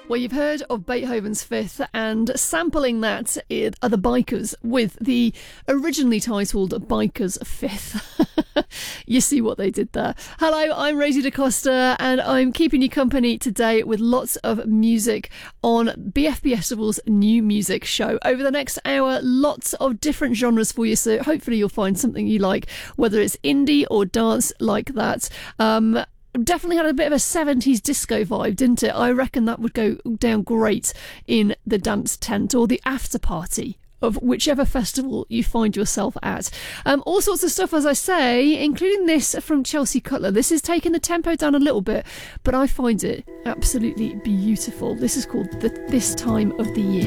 Well, you've heard of Beethoven's Fifth, and sampling that are the Bikers with the originally titled Bikers Fifth. You see what they did there. Hello, I'm Rosie DaCosta, and I'm keeping you company today with lots of music on BFB Festival's new music show. Over the next hour, lots of different genres for you, so hopefully you'll find something you like, whether it's indie or dance like that. Definitely had a bit of a 70s disco vibe, didn't it? I reckon that would go down great in the dance tent or the after party of whichever festival you find yourself at. All sorts of stuff, as I say, including this from Chelsea Cutler. This is taking the tempo down a little bit, but I find it absolutely beautiful. This is called This Time of the Year.